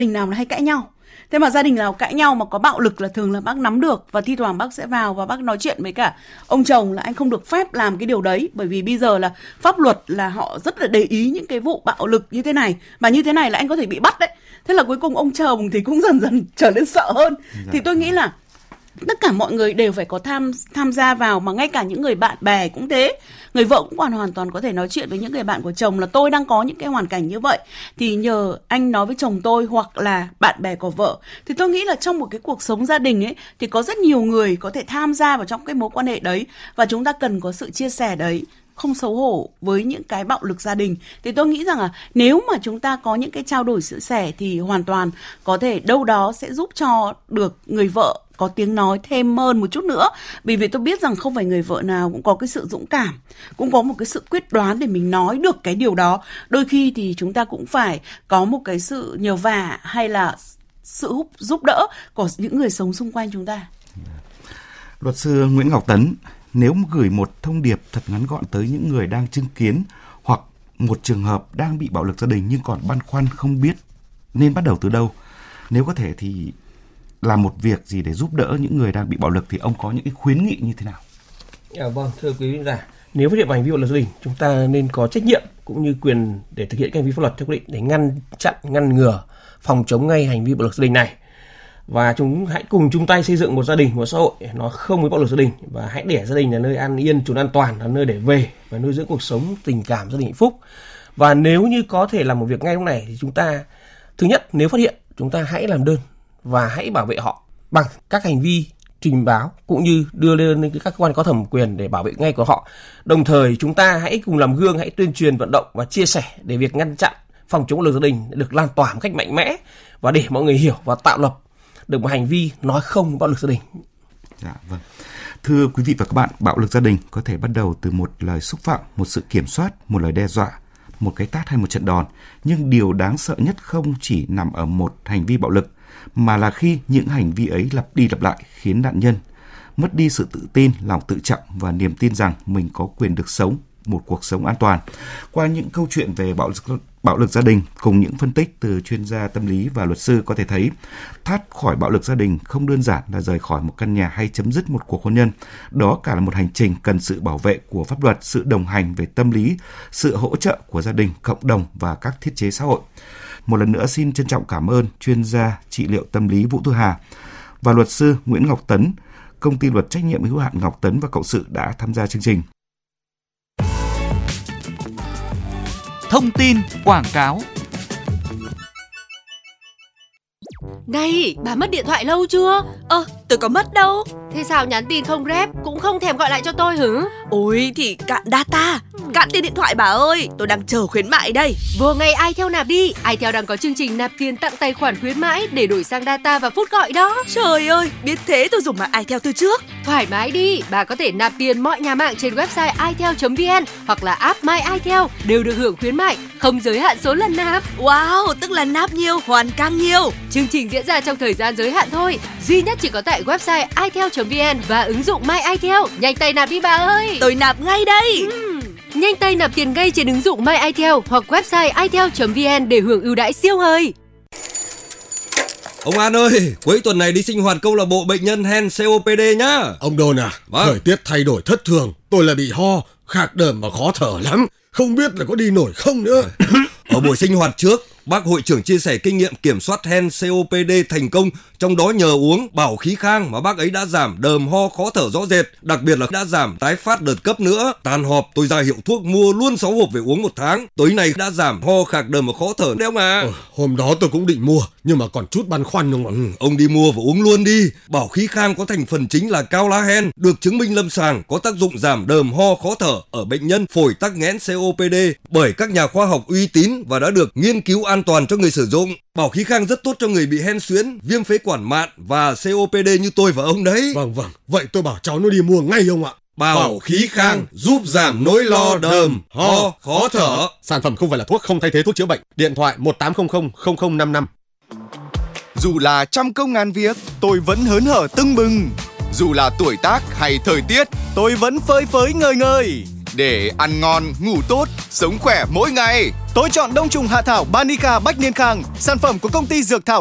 đình nào là hay cãi nhau. Thế mà gia đình nào cãi nhau mà có bạo lực là thường là bác nắm được, và thi thoảng bác sẽ vào và bác nói chuyện với cả ông chồng là anh không được phép làm cái điều đấy, bởi vì bây giờ là pháp luật là họ rất là để ý những cái vụ bạo lực như thế này, mà như thế này là anh có thể bị bắt đấy. Thế là cuối cùng ông chồng thì cũng dần dần trở nên sợ hơn. Thì tôi nghĩ là tất cả mọi người đều phải có tham gia vào, mà ngay cả những người bạn bè cũng thế. Người vợ cũng hoàn toàn có thể nói chuyện với những người bạn của chồng là tôi đang có những cái hoàn cảnh như vậy, thì nhờ anh nói với chồng tôi, hoặc là bạn bè của vợ. Thì tôi nghĩ là trong một cái cuộc sống gia đình ấy thì có rất nhiều người có thể tham gia vào trong cái mối quan hệ đấy, và chúng ta cần có sự chia sẻ đấy, không xấu hổ với những cái bạo lực gia đình. Thì tôi nghĩ rằng là nếu mà chúng ta có những cái trao đổi chia sẻ thì hoàn toàn có thể đâu đó sẽ giúp cho được người vợ có tiếng nói thêm hơn một chút nữa. Bởi vì tôi biết rằng không phải người vợ nào cũng có cái sự dũng cảm, cũng có một cái sự quyết đoán để mình nói được cái điều đó. Đôi khi thì chúng ta cũng phải có một cái sự nhờ vả hay là sự giúp đỡ của những người sống xung quanh chúng ta. Luật sư Nguyễn Ngọc Tấn, nếu gửi một thông điệp thật ngắn gọn tới những người đang chứng kiến hoặc một trường hợp đang bị bạo lực gia đình nhưng còn băn khoăn không biết nên bắt đầu từ đâu, nếu có thể thì làm một việc gì để giúp đỡ những người đang bị bạo lực, thì ông có những cái khuyến nghị như thế nào? Vâng, thưa quý vị giả, nếu phát hiện hành vi bạo lực gia đình, chúng ta nên có trách nhiệm cũng như quyền để thực hiện các hành vi pháp luật theo quy định để ngăn chặn, ngăn ngừa, phòng chống ngay hành vi bạo lực gia đình này. Và hãy cùng chung tay xây dựng một gia đình, một xã hội nó không với bạo lực gia đình, và hãy để gia đình là nơi an yên, chốn an toàn, là nơi để về và nuôi dưỡng cuộc sống tình cảm gia đình hạnh phúc. Và nếu như có thể làm một việc ngay lúc này thì chúng ta, thứ nhất, nếu phát hiện, chúng ta hãy làm đơn và hãy bảo vệ họ bằng các hành vi trình báo cũng như đưa lên các cơ quan có thẩm quyền để bảo vệ ngay của họ. Đồng thời chúng ta hãy cùng làm gương, hãy tuyên truyền, vận động và chia sẻ để việc ngăn chặn, phòng chống bạo lực gia đình được lan tỏa một cách mạnh mẽ, và để mọi người hiểu và tạo lập được một hành vi nói không bạo lực gia đình. Dạ, vâng. Thưa quý vị và các bạn, bạo lực gia đình có thể bắt đầu từ một lời xúc phạm, một sự kiểm soát, một lời đe dọa, một cái tát hay một trận đòn. Nhưng điều đáng sợ nhất không chỉ nằm ở một hành vi bạo lực, mà là khi những hành vi ấy lặp đi lặp lại khiến nạn nhân mất đi sự tự tin, lòng tự trọng và niềm tin rằng mình có quyền được sống một cuộc sống an toàn. Qua những câu chuyện về bạo lực gia đình cùng những phân tích từ chuyên gia tâm lý và luật sư, có thể thấy thoát khỏi bạo lực gia đình không đơn giản là rời khỏi một căn nhà hay chấm dứt một cuộc hôn nhân. Đó cả là một hành trình cần sự bảo vệ của pháp luật, sự đồng hành về tâm lý, sự hỗ trợ của gia đình, cộng đồng và các thiết chế xã hội. Một lần nữa xin trân trọng cảm ơn chuyên gia trị liệu tâm lý Vũ Thu Hà và luật sư Nguyễn Ngọc Tấn, công ty luật trách nhiệm hữu hạn Ngọc Tấn và Cộng sự đã tham gia chương trình. Thông tin quảng cáo. Này, bà mất điện thoại lâu chưa? Tôi có mất đâu. Thế sao nhắn tin không rep, cũng không thèm gọi lại cho tôi hử? Ôi thì cạn data, cạn tiền điện thoại bà ơi. Tôi đang chờ khuyến mại đây. Vô ngay iTel nạp đi. iTel đang có chương trình nạp tiền tặng tài khoản khuyến mãi để đổi sang data và phút gọi đó. Trời ơi, biết thế tôi dùng mạng iTel từ trước. Thoải mái đi, bà có thể nạp tiền mọi nhà mạng trên website itel.vn hoặc là app My iTel, đều được hưởng khuyến mại, không giới hạn số lần nạp. Wow, tức là nạp nhiều hoàn càng nhiều. Chương trình diễn ra trong thời gian giới hạn thôi, duy nhất chỉ có tại website itel.vn và ứng dụng My iTel. Nhanh tay nạp đi bà ơi. Tôi nạp ngay đây. Nhanh tay nạp tiền ngay trên ứng dụng My iTel hoặc website itel.vn để hưởng ưu đãi siêu hời. Ông An ơi, cuối tuần này đi sinh hoạt câu lạc bộ bệnh nhân hen COPD nhá. Ông Đôn à, vâng. Thời tiết thay đổi thất thường, tôi là bị ho, khạc đờm và khó thở lắm. Không biết là có đi nổi không nữa. Ở buổi sinh hoạt trước, bác hội trưởng chia sẻ kinh nghiệm kiểm soát hen COPD thành công, trong đó nhờ uống bảo khí khang mà bác ấy đã giảm đờm ho khó thở rõ rệt, đặc biệt là đã giảm tái phát đợt cấp nữa. Tan họp tôi ra hiệu thuốc mua luôn 6 hộp về uống 1 tháng. Tối nay đã giảm ho khạc đờm và khó thở đấy ông à. Hôm đó tôi cũng định mua nhưng mà còn chút băn khoăn ông ạ. Ông đi mua và uống luôn đi. Bảo khí khang có thành phần chính là cao lá hen, được chứng minh lâm sàng có tác dụng giảm đờm ho khó thở ở bệnh nhân phổi tắc nghẽn COPD bởi các nhà khoa học uy tín và đã được nghiên cứu an toàn cho người sử dụng. Bảo khí khang rất tốt cho người bị hen suyễn, viêm phế quản mạn và COPD như tôi và ông đấy. Vâng, vậy tôi bảo cháu nó đi mua ngay ông ạ. Bảo khí khang giúp giảm nỗi lo đờm, ho, khó thở. Sản phẩm không phải là thuốc, không thay thế thuốc chữa bệnh. Điện thoại 1800 0055. Dù là trăm công ngàn việc, tôi vẫn hớn hở tưng bừng. Dù là tuổi tác hay thời tiết, tôi vẫn phơi phới ngời ngời. để ăn ngon, ngủ tốt, sống khỏe mỗi ngày. Tôi chọn đông trùng hạ thảo Banica Bách Niên Khang, sản phẩm của công ty Dược Thảo